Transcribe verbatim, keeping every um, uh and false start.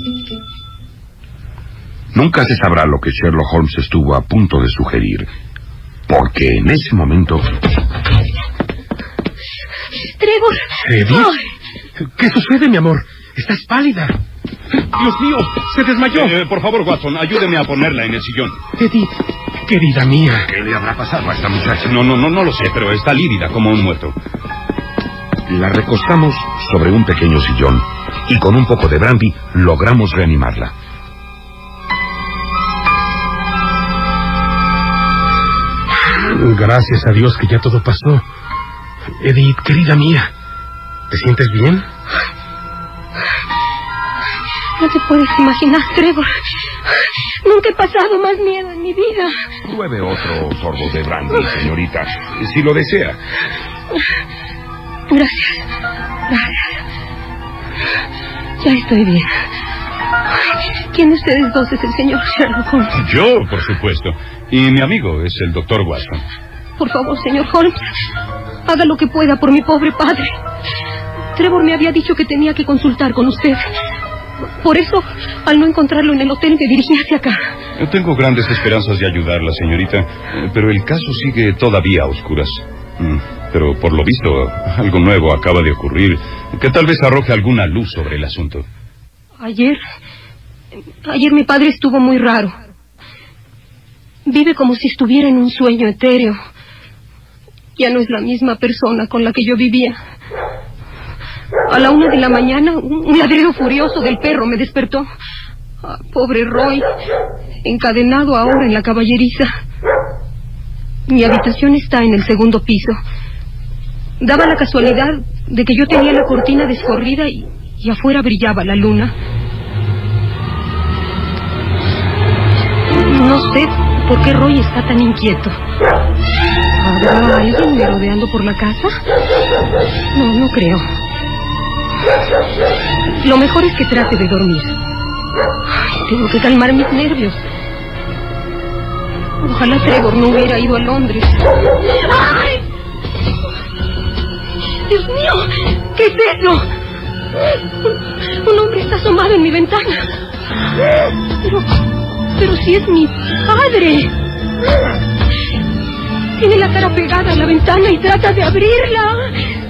Nunca se sabrá lo que Sherlock Holmes estuvo a punto de sugerir, porque en ese momento... ¡Trevor! ¿Edith? Oh. ¿Qué sucede, mi amor? Estás pálida. Dios mío, se desmayó. Eh, por favor, Watson, ayúdeme a ponerla en el sillón. Edith, querida mía. ¿Qué le habrá pasado a esta muchacha? No, no, no, no lo sé, pero está lívida como un muerto. La recostamos sobre un pequeño sillón y con un poco de brandy logramos reanimarla. Gracias a Dios que ya todo pasó. Edith, querida mía, ¿te sientes bien? No te puedes imaginar, Trevor. Nunca he pasado más miedo en mi vida. Pruebe otro sorbo de brandy, señorita, si lo desea. Gracias. Gracias. Ya estoy bien. ¿Quién de ustedes dos es el señor Sherlock Holmes? Yo, por supuesto. Y mi amigo es el doctor Watson. Por favor, señor Holmes, haga lo que pueda por mi pobre padre. Trevor me había dicho que tenía que consultar con usted. Por eso, al no encontrarlo en el hotel, me dirigí hacia acá. Yo tengo grandes esperanzas de ayudarla, señorita, pero el caso sigue todavía a oscuras. Pero por lo visto, algo nuevo acaba de ocurrir, que tal vez arroje alguna luz sobre el asunto. Ayer... Ayer mi padre estuvo muy raro. Vive como si estuviera en un sueño etéreo. Ya no es la misma persona con la que yo vivía. A la una de la mañana, un ladrido furioso del perro me despertó. Ah, pobre Roy, encadenado ahora en la caballeriza. Mi habitación está en el segundo piso. Daba la casualidad de que yo tenía la cortina descorrida y, y afuera brillaba la luna. No sé por qué Roy está tan inquieto. ¿Habrá alguien merodeando por la casa? No, no creo. Lo mejor es que trate de dormir. Ay, tengo que calmar mis nervios. Ojalá Trevor no hubiera ido a Londres. ¡Ay! ¡Dios mío! ¿Qué es eso? Un, un hombre está asomado en mi ventana. Pero... Pero si es mi padre. Tiene la cara pegada a la ventana y trata de abrirla.